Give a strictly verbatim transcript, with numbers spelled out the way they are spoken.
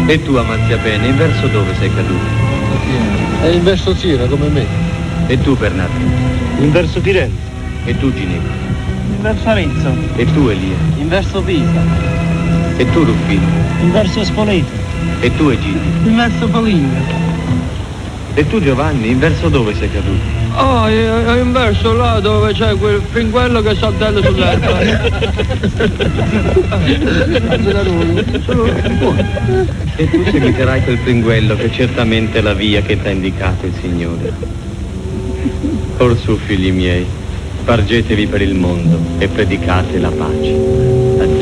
E tu, Amazia Bene, in verso dove sei caduto? È in verso Sira, come me. E tu, Bernardo? In verso Firenze. E tu, Ginevra? In verso Arezzo. E tu, Elia? In verso Pisa. E tu, Ruffino? In verso Spoleto. E tu, Egidio? In verso Foligno. E tu, Giovanni, in verso dove sei caduto? Oh, in verso là dove c'è quel pinguello che saltella sull'erba. E tu seguiterai quel pinguello che certamente è la via che t'ha indicato il Signore. Orsù, figli miei, spargetevi per il mondo e predicate la pace.